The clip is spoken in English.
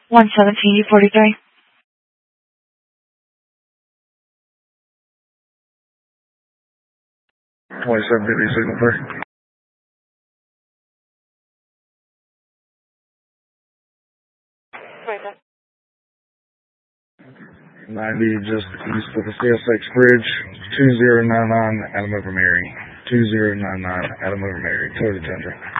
117-43. 2750 signal 3. Right there. 90 just east of the CSX Bridge, 2099 Adam over Mary. 2099 Adam over Mary, Toyota Tundra.